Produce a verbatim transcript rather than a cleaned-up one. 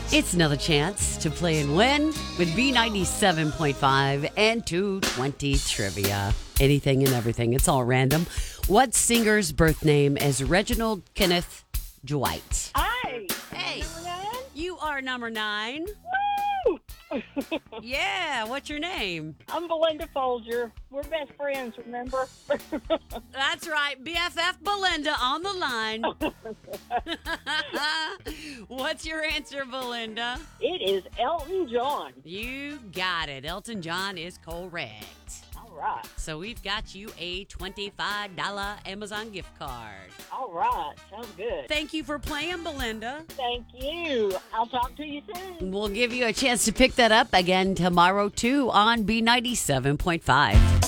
It's another chance to play and win with B ninety-seven point five and two twenty Trivia. Anything and everything. It's all random. What singer's birth name is Reginald Kenneth Dwight? Hi. Hey, Number nine? you are number nine. Woo! Yeah, what's your name? I'm Belinda Folger. We're best friends, remember? That's right, B F F Belinda on the line. What's your answer, Belinda? It is Elton John. You got it. Elton John is correct. All right. So we've got you a twenty-five dollars Amazon gift card. All right. Sounds good. Thank you for playing, Belinda. Thank you. I'll talk to you soon. We'll give you a chance to pick that up again tomorrow, too, on B ninety-seven point five.